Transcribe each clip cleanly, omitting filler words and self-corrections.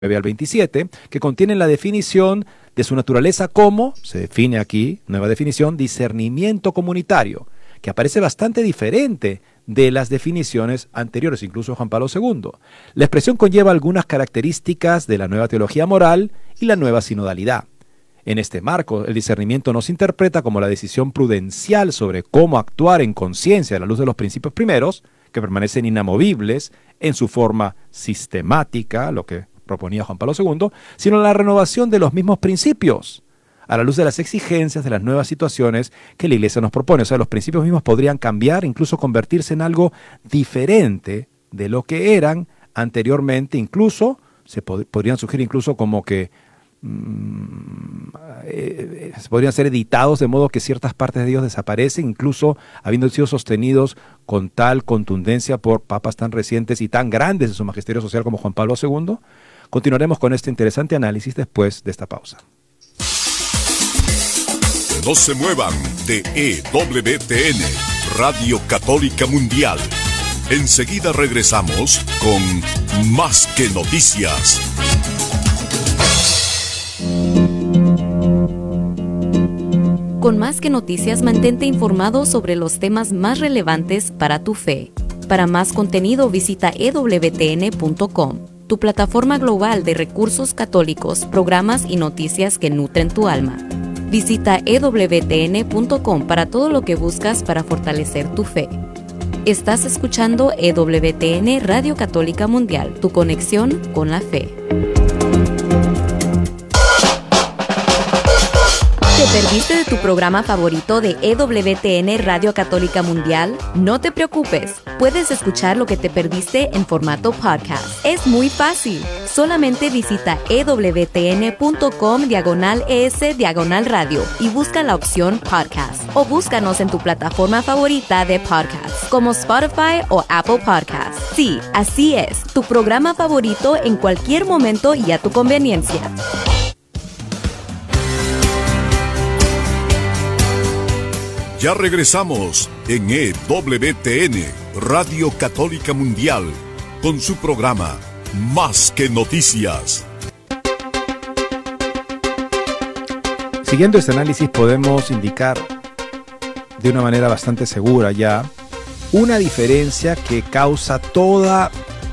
9 al 27, que contienen la definición de su naturaleza como, se define aquí, nueva definición, discernimiento comunitario, que aparece bastante diferente de las definiciones anteriores, incluso Juan Pablo II. La expresión conlleva algunas características de la nueva teología moral y la nueva sinodalidad. En este marco, el discernimiento no se interpreta como la decisión prudencial sobre cómo actuar en conciencia a la luz de los principios primeros, que permanecen inamovibles en su forma sistemática, lo que proponía Juan Pablo II, sino la renovación de los mismos principios, a la luz de las exigencias de las nuevas situaciones que la Iglesia nos propone. O sea, los principios mismos podrían cambiar, incluso convertirse en algo diferente de lo que eran anteriormente, incluso podrían surgir incluso como que podrían ser editados de modo que ciertas partes de Dios desaparecen, incluso habiendo sido sostenidos con tal contundencia por papas tan recientes y tan grandes de su magisterio social como Juan Pablo II. Continuaremos con este interesante análisis después de esta pausa. No se muevan de EWTN, Radio Católica Mundial. Enseguida regresamos con Más que Noticias. Con Más que Noticias, mantente informado sobre los temas más relevantes para tu fe. Para más contenido, visita ewtn.com, tu plataforma global de recursos católicos, programas y noticias que nutren tu alma. Visita ewtn.com para todo lo que buscas para fortalecer tu fe. Estás escuchando EWTN Radio Católica Mundial, tu conexión con la fe. ¿Te perdiste de tu programa favorito de EWTN Radio Católica Mundial? No te preocupes, puedes escuchar lo que te perdiste en formato podcast. Es muy fácil. Solamente visita ewtn.com/es/radio y busca la opción podcast. O búscanos en tu plataforma favorita de podcast, como Spotify o Apple Podcasts. Sí, así es, tu programa favorito en cualquier momento y a tu conveniencia. Ya regresamos en EWTN, Radio Católica Mundial, con su programa Más que Noticias. Siguiendo este análisis podemos indicar de una manera bastante segura ya una diferencia que causa toda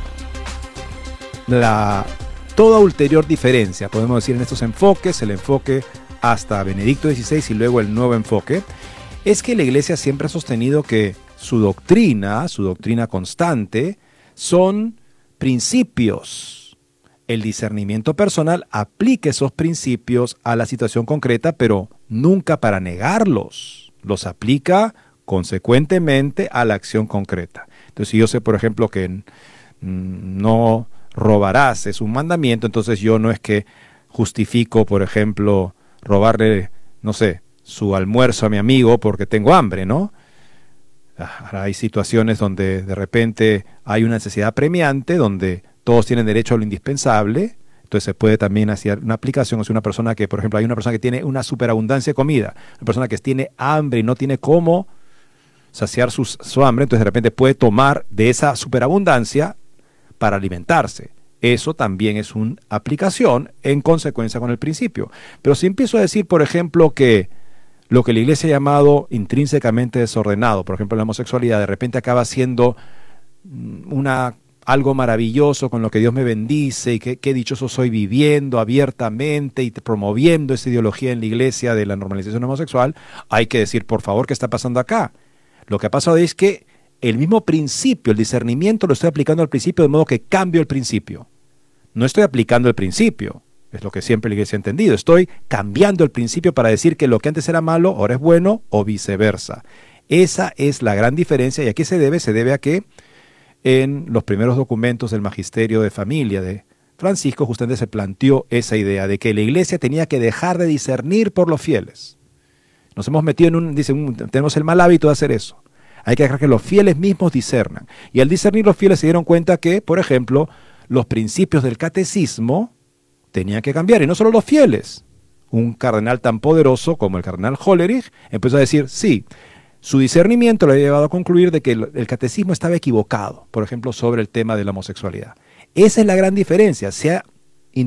ulterior diferencia, podemos decir, en estos enfoques, el enfoque hasta Benedicto XVI y luego el nuevo enfoque. Es que la Iglesia siempre ha sostenido que su doctrina constante, son principios. El discernimiento personal aplica esos principios a la situación concreta, pero nunca para negarlos. Los aplica consecuentemente a la acción concreta. Entonces, si yo sé, por ejemplo, que no robarás es un mandamiento, entonces yo no es que justifico, por ejemplo, robarle, no sé, su almuerzo a mi amigo porque tengo hambre, ¿no? Hay situaciones donde de repente hay una necesidad apremiante, donde todos tienen derecho a lo indispensable, entonces se puede también hacer una aplicación. O sea, una persona que, por ejemplo, hay una persona que tiene una superabundancia de comida, una persona que tiene hambre y no tiene cómo saciar su hambre, entonces de repente puede tomar de esa superabundancia para alimentarse. Eso también es una aplicación en consecuencia con el principio. Pero si empiezo a decir, por ejemplo, que lo que la Iglesia ha llamado intrínsecamente desordenado, por ejemplo la homosexualidad, de repente acaba siendo algo maravilloso con lo que Dios me bendice y qué dichoso soy viviendo abiertamente y promoviendo esa ideología en la Iglesia de la normalización homosexual, hay que decir, por favor, ¿qué está pasando acá? Lo que ha pasado es que el mismo principio, el discernimiento, lo estoy aplicando al principio, de modo que cambio el principio. No estoy aplicando el principio. Es lo que siempre la Iglesia ha entendido. Estoy cambiando el principio para decir que lo que antes era malo, ahora es bueno, o viceversa. Esa es la gran diferencia. ¿Y a qué se debe? Se debe a que en los primeros documentos del Magisterio de Familia de Francisco justamente se planteó esa idea de que la Iglesia tenía que dejar de discernir por los fieles. Nos hemos metido tenemos el mal hábito de hacer eso. Hay que dejar que los fieles mismos discernan. Y al discernir, los fieles se dieron cuenta que, por ejemplo, los principios del catecismo tenían que cambiar, y no solo los fieles. Un cardenal tan poderoso como el cardenal Hollerich empezó a decir, sí, su discernimiento le había llevado a concluir de que el catecismo estaba equivocado, por ejemplo, sobre el tema de la homosexualidad. Esa es la gran diferencia. Se ha